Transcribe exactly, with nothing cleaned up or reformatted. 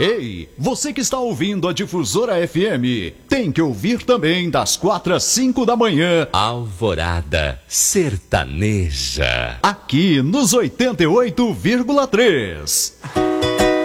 Ei, você que está ouvindo a Difusora F M, tem que ouvir também das quatro às cinco da manhã. Alvorada Sertaneja. Aqui nos oitenta e oito vírgula três.